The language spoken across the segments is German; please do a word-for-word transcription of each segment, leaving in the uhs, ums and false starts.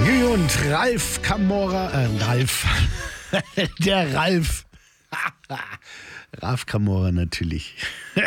Jü und Ralf Kamora, äh, Ralf, der Ralf, Ralf Kamora natürlich.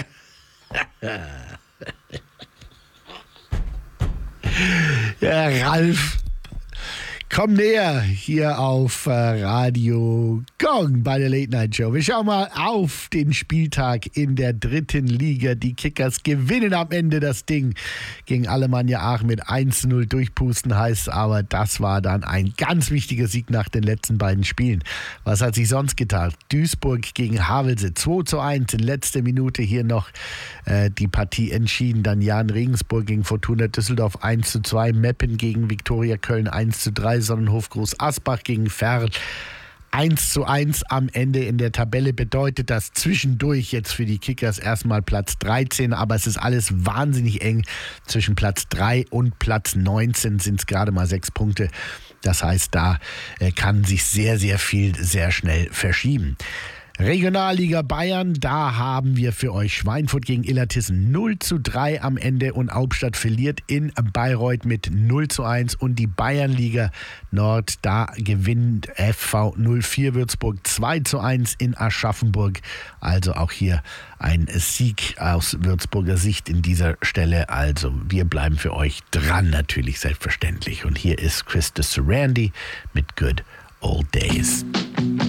Ja, Ralf, komm näher hier auf äh, Radio Gong bei der Late Night Show. Wir schauen mal auf den Spieltag in der dritten Liga. Die Kickers gewinnen am Ende das Ding gegen Alemannia Aachen mit eins zu null. Durchpusten heißt aber, das war dann ein ganz wichtiger Sieg nach den letzten beiden Spielen. Was hat sich sonst getan? Duisburg gegen Havelse zwei zu eins in letzter Minute hier noch äh, die Partie entschieden. Dann Jan Regensburg gegen Fortuna Düsseldorf eins zu zwei. Meppen gegen Viktoria Köln eins zu drei. Sonnenhof Groß Asbach gegen Verl eins zu eins am Ende in der Tabelle. Bedeutet das zwischendurch jetzt für die Kickers erstmal Platz dreizehn, aber es ist alles wahnsinnig eng. Zwischen Platz drei und Platz neunzehn sind es gerade mal sechs Punkte. Das heißt, da äh, kann sich sehr, sehr viel sehr schnell verschieben. Regionalliga Bayern, da haben wir für euch Schweinfurt gegen Illertissen null zu drei am Ende und Hauptstadt verliert in Bayreuth mit null zu eins und die Bayernliga Nord, da gewinnt F V null vier Würzburg zwei zu eins in Aschaffenburg. Also auch hier ein Sieg aus Würzburger Sicht in dieser Stelle. Also wir bleiben für euch dran, natürlich selbstverständlich. Und hier ist Chris de Sarandi mit Good Old Days.